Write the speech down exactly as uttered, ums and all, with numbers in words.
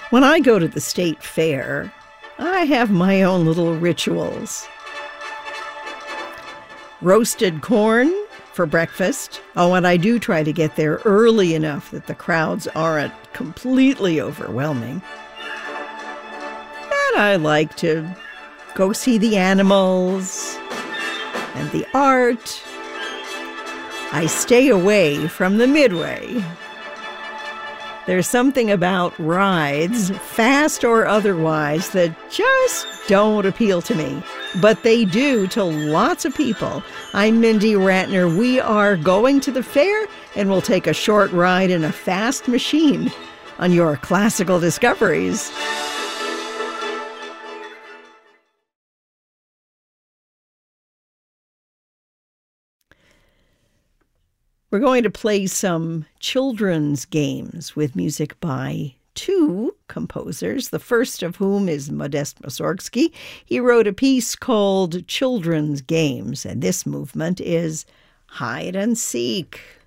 When I go to the state fair, I have my own little rituals. Roasted corn for breakfast. Oh, and I do try to get there early enough that the crowds aren't completely overwhelming. And I like to go see the animals and the art. I stay away from the midway. There's something about rides, fast or otherwise, that just don't appeal to me. But they do to lots of people. I'm Mindy Ratner. We are going to the fair, and we'll take a short ride in a fast machine on your classical discoveries. We're going to play some children's games with music by two composers, the first of whom is Modest Mussorgsky. He wrote a piece called Children's Games, and this movement is Hide and Seek.